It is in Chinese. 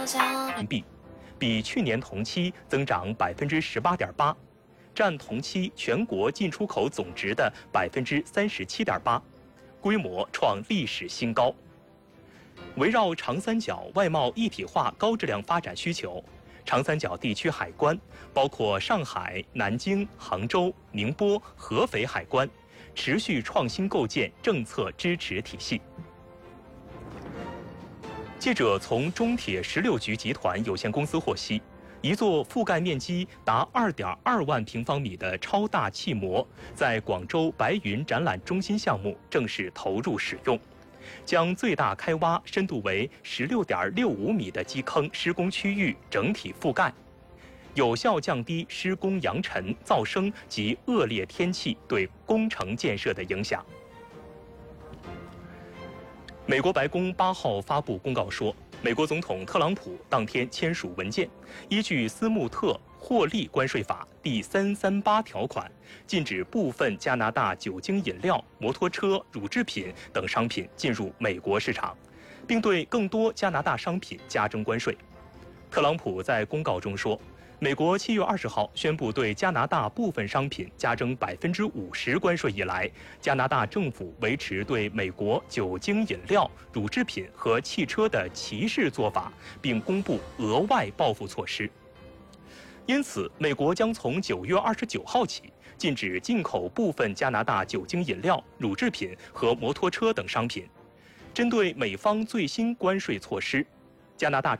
币，比去年同期增长18.8%，占同期全国进出口总值的37.8%，规模创历史新高。围绕长三角外贸一体化高质量发展需求，长三角地区海关包括上海、南京、杭州、宁波、合肥海关，持续创新构建政策支持体系。记者从中铁16局集团有限公司获悉，一座覆盖面积达2.2万平方米的超大气膜，在广州白云展览中心项目正式投入使用，将最大开挖深度为16.65米的基坑施工区域整体覆盖，有效降低施工扬尘、噪声及恶劣天气对工程建设的影响。美国白宫8号发布公告说，美国总统特朗普当天签署文件，依据斯穆特获利关税法第338条款，禁止部分加拿大酒精饮料、摩托车、乳制品等商品进入美国市场，并对更多加拿大商品加征关税。特朗普在公告中说，美国7月20号宣布对加拿大部分商品加征50%关税以来，加拿大政府维持对美国酒精饮料、乳制品和汽车的歧视做法，并公布额外报复措施。因此，美国将从9月29号起禁止进口部分加拿大酒精饮料、乳制品和摩托车等商品。针对美方最新关税措施，加拿大